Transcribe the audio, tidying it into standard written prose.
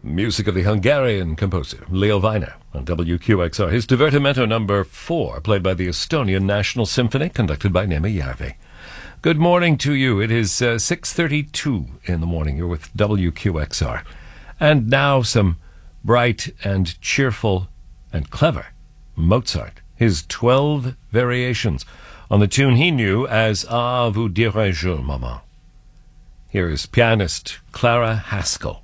Music of the Hungarian composer Leo Weiner on WQXR. His Divertimento number 4, played by the Estonian National Symphony, conducted by Neeme Järvi. Good morning to you. It is 6:32 in the morning. You're with WQXR. And now some bright and cheerful and clever Mozart. His 12 variations on the tune he knew as Ah, vous dirai-je, maman. Here is pianist Clara Haskell.